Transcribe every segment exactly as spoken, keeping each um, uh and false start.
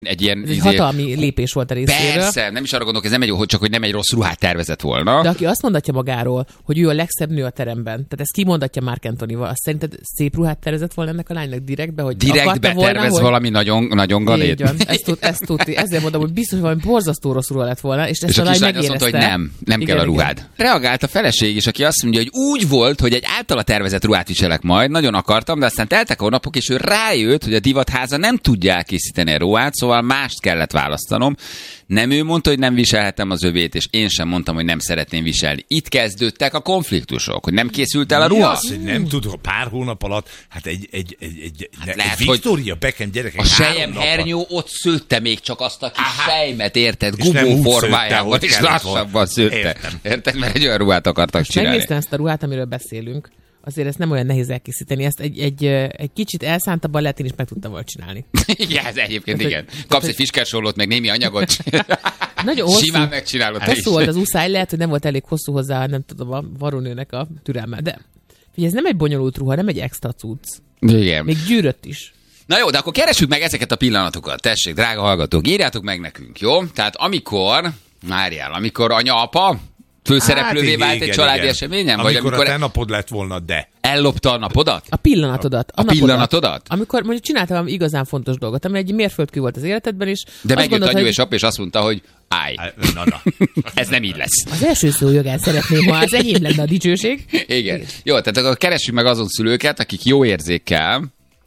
Egy ilyen ez egy hatalmi lépés volt a részéről. Persze, nem is arra gondolok, ez nem egy, csak hogy nem egy rossz ruhát tervezett volna. De aki azt mondatja magáról, hogy ő a legszebb nő a teremben, tehát ezt kimondatja Marc Anthony-val, azt szerinted szép ruhát tervezett volna ennek a lánynak direktbe, hogy direktbe tervez hogy... valami nagyon, nagyon galét. Így van, ezt, tud, ezt tudti. Ezért mondom, hogy biztos, hogy valami borzasztó rossz ruha lett volna, és ezt és a, a lány megérezte. Azt mondta, hogy nem, nem igen, kell a ruhád. Igen. Reagált a feleség is, aki azt mondja, hogy úgy volt, hogy egy általa tervezett ruhát viselek majd, nagyon akartam, de aztán teltek a napok, és ő rájött, hogy a divatháza nem tudja elkészíteni a ruhát, szóval mást kellett választanom. Nem ő mondta, hogy nem viselhetem az övét, és én sem mondtam, hogy nem szeretném viselni. Itt kezdődtek a konfliktusok, hogy nem készült el a ruha. Az, hogy nem tudom, pár hónap alatt, hát egy, egy, egy, egy, hát egy lehet, Victoria Beckham gyerekek. A sejem hernyó ott szőtte még csak azt a kis Aha. sejmet, érted? Gugó formájában, és lassabban szőtte. Érted? Mert egy olyan ruhát akartak most csinálni. Megnéztem ezt a ruhát, amiről beszélünk. Azért ezt nem olyan nehéz elkészíteni. Ezt egy, egy, egy kicsit elszántabban lehet, én is meg tudtam volna csinálni. Igen, ez egyébként tehát, igen. Kapsz tehát, egy fiskersollót, meg némi anyagot. Nagyon hosszú. Simán megcsinálod. Hosszú volt az uszály, lehet, hogy nem volt elég hosszú hozzá, nem tudom, a varónőnek a türelme. De figyelj, ez nem egy bonyolult ruha, nem egy extra cucc. Igen. Még gyűrött is. Na jó, de akkor keressük meg ezeket a pillanatokat. Tessék, drága hallgatók, írjátok meg nekünk, jó? Tehát amikor, várjál, amikor anya-apa főszereplővé hát, vált igen, egy családi igen. eseményen? Amikor, vagy amikor a te napod lett volna, de. Ellopta a napodat? A pillanatodat. A, a pillanatodat? Amikor mondjuk csináltam valami igazán fontos dolgot, ami egy mérföldkő volt az életedben, és de megjött gondolt, anyu hogy... és apa, és azt mondta, hogy állj. Na, na. Ez nem így lesz. Az első szó jogán szeretném, ha az enyém lenne a dicsőség. Igen. Igen. Jó, tehát akkor keressük meg azon szülőket, akik jó érzékkel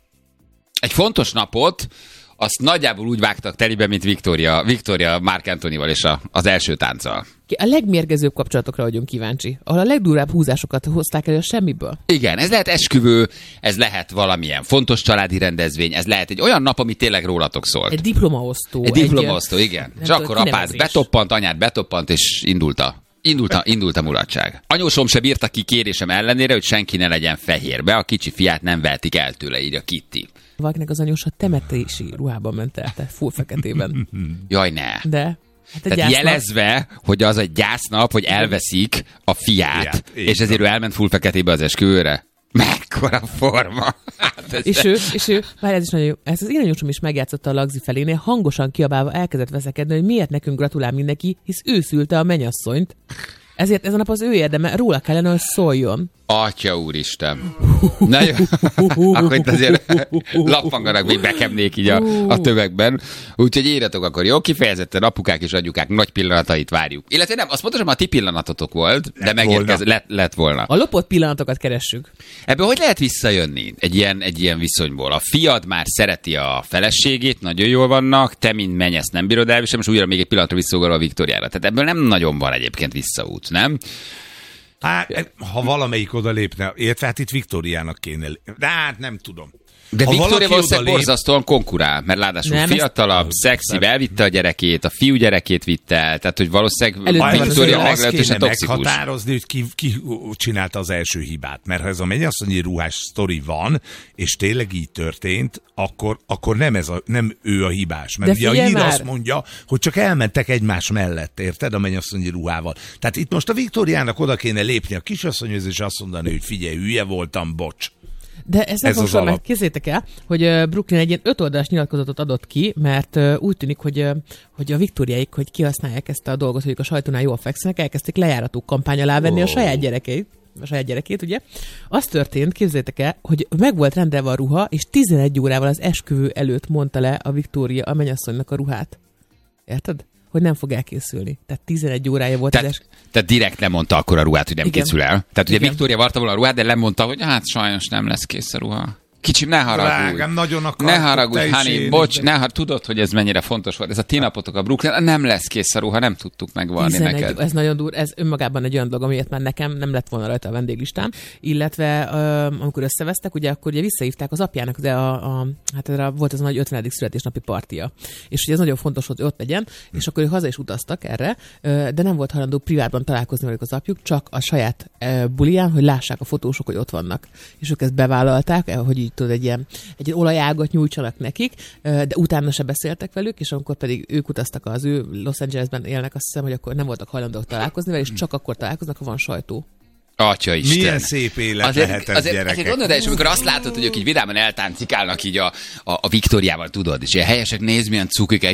egy fontos napot azt nagyjából úgy vágtak telibe, mint Victoria, Victoria Marc Anthonyval és a, az első tánccal. A legmérgezőbb kapcsolatokra vagyunk kíváncsi, ahol a legdurvább húzásokat hozták elő a semmiből. Igen, ez lehet esküvő, ez lehet valamilyen fontos családi rendezvény, ez lehet egy olyan nap, ami tényleg rólatok szólt. Egy diplomaosztó. Egy diplomaosztó, igen. És akkor apád betoppant, anyád betoppant, és indult a, indult a, indult a mulatság. Anyósom se bírta ki kérésem ellenére, hogy senki ne legyen fehérbe, a kicsi fiát nem vehetik el tőle, így a Kitty. Valakinek az anyósa temetési ruhában ment el, tehát full feketében. Jaj, ne. De... Hát tehát gyásznap. Jelezve, hogy az egy gyásznap, hogy elveszik a fiát, ja, és ezért ő elment full feketébe az esküvőre. Mekkora forma! Hát és, ő, és ő, várj, ez is nagyon jó, ezt az irányúsom is megjátszotta a Lagzi felénél, hangosan kiabálva elkezdett veszekedni, hogy miért nekünk gratulál mindenki, hisz ő szülte a mennyasszonyt. Ezért ez a nap az ő érdeme, róla kellene, hogy szóljon. Atya úristen. Na jó, akkor itt azért lappanganak még Beckhamnék így a, a tövegben. Úgyhogy írjatok akkor, jó? Kifejezetten apukák és anyukák nagy pillanatait várjuk. Illetve nem, azt pontosan a ti pillanatotok volt, lett de megérkez, lett, lett volna. A lopott pillanatokat keressük. Ebből hogy lehet visszajönni egy ilyen, egy ilyen viszonyból? A fiad már szereti a feleségét, nagyon jól vannak, te, mint mennyesz, nem bírod el, és most újra még egy pillanatra visszaugrál a Viktóriára. Tehát ebből nem nagyon van egyébként visszaút, nem? Hát, ha valamelyik oda lépne, értve hát itt Viktóriának kéne, de hát nem tudom. De ha Viktória valószínűleg lép... borzasztóan konkurál, mert ráadásul nem, fiatalabb, ezt... szexibb, elvitte a gyerekét, a fiú gyerekét vitte el, tehát hogy valószínűleg Viktória meglehetősen toxikus. Meghatározni, hogy ki, ki csinálta az első hibát, mert ha ez a mennyasszonyi ruhás sztori van, és tényleg így történt, akkor, akkor nem, ez a, nem ő a hibás. Mert ugye a hír már... azt mondja, hogy csak elmentek egymás mellett, érted, a mennyasszonyi ruhával. Tehát itt most a Viktóriának oda kéne lépni a kisasszonyhoz, és azt mondani, hogy figyelj, hülye voltam, bocs. De ez, ez az alap. Mert kézzétek el, hogy Brooklyn egy ilyen öt oldalas nyilatkozatot adott ki, mert úgy tűnik, hogy, hogy a Viktóriáik, hogy kihasználják ezt a dolgot, hogy ők a sajtónál jól fekszenek, elkezdték lejárató kampány alá venni oh. a saját gyerekeit. A saját gyerekét, ugye? Az történt, képzeljétek el, hogy meg volt rendelve a ruha, és tizenegy órával az esküvő előtt mondta le a Viktória a mennyasszonynak a ruhát. Érted? Hogy nem fog elkészülni. Tehát tizenegy órája volt tehát, az esküvő. Tehát direkt lemondta akkor a ruhát, hogy nem Igen. készül el. Tehát ugye Igen. Viktória varta volna a ruhát, de lemondta, hogy hát sajnos nem lesz kész a ruha. Kicsim, ne haragudj. Drágám, nagyon akartok, ne haragudj, Hani, bocs, ne har- tudod, hogy ez mennyire fontos volt. Ez a ti napotok a Brooklyn, nem lesz kész a ruha, nem tudtuk megvarni neked. Ez nagyon durva, ez önmagában egy olyan dolog, amiért már nekem nem lett volna rajta a vendéglistám, illetve uh, amikor összevesztek, ugye akkor ugye visszahívták az apjának, de a, a, hát erre volt ez a nagy ötvenedik születésnapi partia. És ugye ez nagyon fontos, hogy ott legyen, hm. és akkor ők haza is utaztak erre, uh, de nem volt hajlandó privátban találkozni velük az apjuk, csak a saját uh, buliján, hogy lássák a fotósok, hogy ott vannak. És ők ezt bevállalták, hogy így tudod, egy ilyen, egy ilyen olajágat nyújtsanak nekik, de utána se beszéltek velük, és amikor pedig ők utaztak, az ő Los Angelesben élnek, azt hiszem, hogy akkor nem voltak hajlandók találkozni vele, és csak akkor találkoznak, ha van sajtó. Atya Isten. Milyen szép élet azért, lehet ez, azért, gyerekek. Azért gondolod el, és amikor azt látod, hogy ők így vidáman eltáncikálnak így a, a, a Viktóriával, tudod, és ilyen helyesek, nézd, milyen cukik,